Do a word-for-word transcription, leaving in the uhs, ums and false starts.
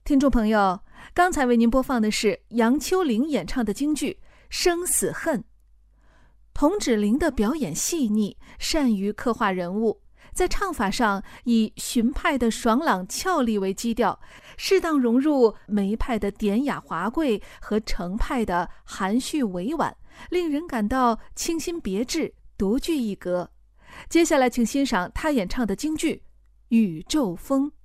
听众朋友，刚才为您播放的是杨秋玲演唱的京剧《生死恨》。童芷苓的表演细腻，善于刻画人物，在唱法上以荀派的爽朗俏丽为基调，适当融入梅派的典雅华贵和程派的含蓄委婉，令人感到清新别致，独具一格。接下来请欣赏他演唱的京剧《宇宙风》。